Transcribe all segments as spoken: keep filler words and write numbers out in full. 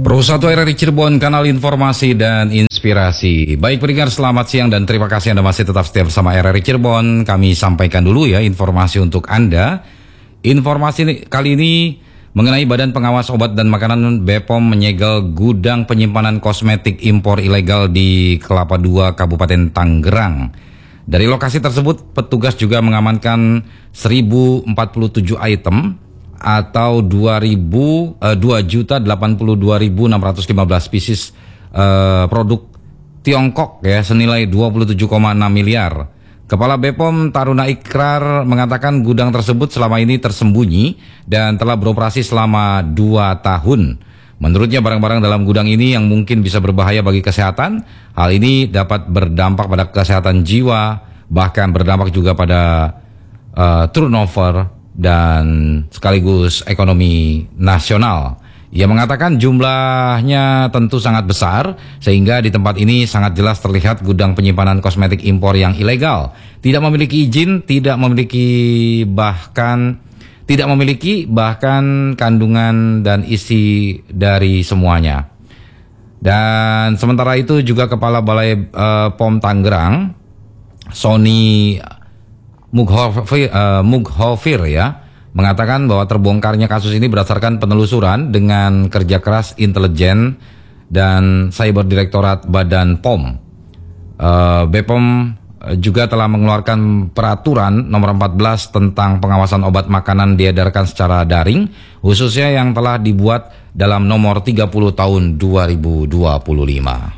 Pro satu R R I Cirebon, kanal informasi dan inspirasi. Baik pendengar, selamat siang dan terima kasih Anda masih tetap setia bersama R R I Cirebon. Kami sampaikan dulu ya informasi untuk Anda. Informasi kali ini mengenai Badan Pengawas Obat dan Makanan B P O M menyegel gudang penyimpanan kosmetik impor ilegal di Kelapa dua, Kabupaten Tangerang. Dari lokasi tersebut, petugas juga mengamankan seribu empat puluh tujuh item atau dua juta delapan puluh dua ribu enam ratus lima belas pieces uh, produk Tiongkok ya senilai dua puluh tujuh koma enam miliar. Kepala B P O M Taruna Ikrar mengatakan gudang tersebut selama ini tersembunyi dan telah beroperasi selama dua tahun. Menurutnya barang-barang dalam gudang ini yang mungkin bisa berbahaya bagi kesehatan. Hal ini dapat berdampak pada kesehatan jiwa, bahkan berdampak juga pada uh, turnover dan sekaligus ekonomi nasional. Ia mengatakan jumlahnya tentu sangat besar, sehingga di tempat ini sangat jelas terlihat gudang penyimpanan kosmetik impor yang ilegal. Tidak memiliki izin, tidak memiliki bahkan tidak memiliki bahkan kandungan dan isi dari semuanya. Dan sementara itu juga Kepala Balai uh, P O M Tangerang, Sony Mughofir, uh, Mughofir ya, mengatakan bahwa terbongkarnya kasus ini berdasarkan penelusuran dengan kerja keras intelijen dan Cyber Direktorat Badan P O M. Uh, B P O M juga telah mengeluarkan peraturan nomor empat belas tentang pengawasan obat makanan diedarkan secara daring, khususnya yang telah dibuat dalam nomor tiga puluh tahun dua ribu dua puluh lima.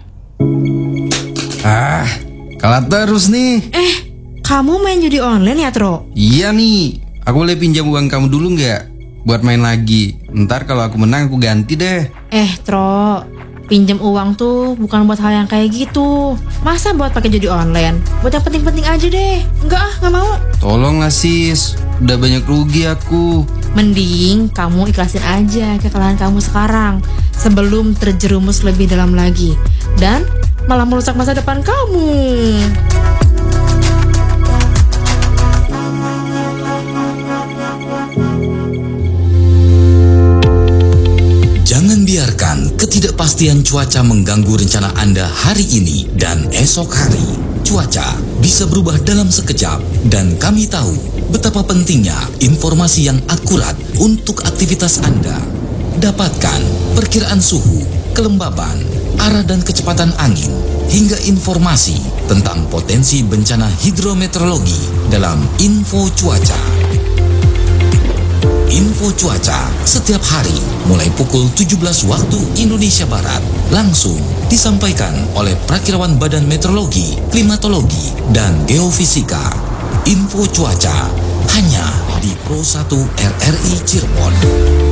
Ah, kalah terus nih. Eh, kamu main judi online ya, Tro? Iya nih, aku boleh pinjam uang kamu dulu nggak? Buat main lagi. Ntar kalau aku menang aku ganti deh. Eh, Tro, pinjam uang tuh bukan buat hal yang kayak gitu. Masa buat pakai judi online? Buat yang penting-penting aja deh. Enggak ah, nggak mau. Tolonglah sis, udah banyak rugi aku. Mending kamu ikhlasin aja kekalahan kamu sekarang sebelum terjerumus lebih dalam lagi dan malah merusak masa depan kamu. Jangan biarkan ketidakpastian cuaca mengganggu rencana Anda hari ini dan esok hari. Cuaca bisa berubah dalam sekejap dan kami tahu betapa pentingnya informasi yang akurat untuk aktivitas Anda. Dapatkan perkiraan suhu, kelembaban, arah dan kecepatan angin, hingga informasi tentang potensi bencana hidrometeorologi dalam Info Cuaca. Info Cuaca setiap hari mulai pukul tujuh belas waktu Indonesia Barat langsung disampaikan oleh Prakirawan Badan Meteorologi, Klimatologi, dan Geofisika. Info Cuaca hanya di Pro satu R R I Cirebon.